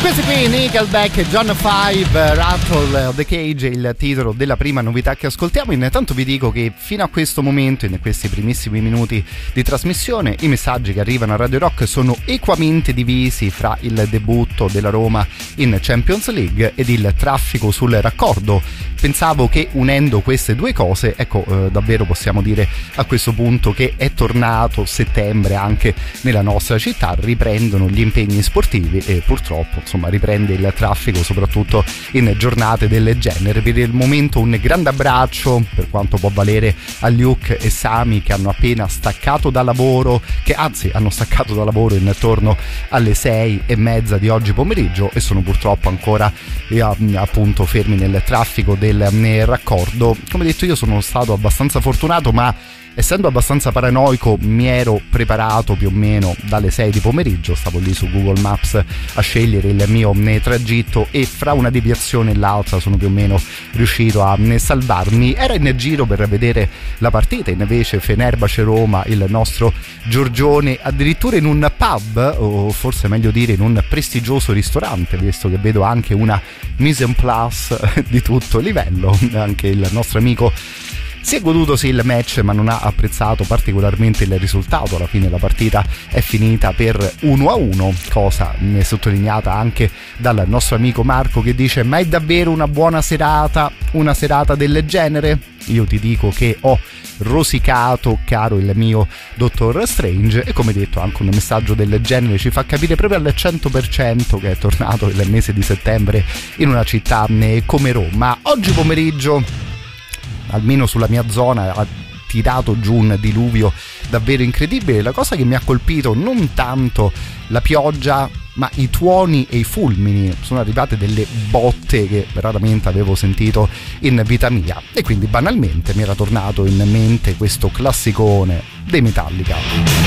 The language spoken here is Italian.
Questi qui Nickelback e John 5, Rattle of the Cage, il titolo della prima novità che ascoltiamo. Intanto vi dico che fino a questo momento, in questi primissimi minuti di trasmissione, i messaggi che arrivano a Radio Rock sono equamente divisi fra il debutto della Roma in Champions League ed il traffico sul raccordo. Pensavo che unendo queste due cose, davvero possiamo dire a questo punto che è tornato settembre anche nella nostra città, riprendono gli impegni sportivi e purtroppo riprende il traffico soprattutto in giornate del genere. Per il momento un grande abbraccio, per quanto può valere, a Luke e Sami, che hanno appena staccato da lavoro, che anzi hanno staccato da lavoro intorno alle 6:30 di oggi pomeriggio e sono purtroppo ancora appunto fermi nel traffico del raccordo. Come detto, io sono stato abbastanza fortunato, ma essendo abbastanza paranoico mi ero preparato più o meno dalle 6 di pomeriggio, stavo lì su Google Maps a scegliere il mio tragitto e fra una deviazione e l'altra sono più o meno riuscito a salvarmi. Era in giro per vedere la partita, invece Fenerbahce-Roma, il nostro Giorgione, addirittura in un pub, o forse meglio dire in un prestigioso ristorante, visto che vedo anche una mise en place di tutto livello. Anche il nostro amico si è godutosi il match, ma non ha apprezzato particolarmente il risultato. Alla fine la partita è finita per 1-1, cosa sottolineata anche dal nostro amico Marco, che dice: ma è davvero una buona serata, una serata del genere? Io ti dico che ho rosicato, caro il mio Dottor Strange, e come detto anche un messaggio del genere ci fa capire proprio al 100% che è tornato il mese di settembre in una città come Roma. Oggi pomeriggio, almeno sulla mia zona, ha tirato giù un diluvio davvero incredibile. La cosa che mi ha colpito non tanto la pioggia, ma i tuoni e i fulmini. Sono arrivate delle botte che raramente avevo sentito in vita mia, e quindi banalmente mi era tornato in mente questo classicone dei Metallica.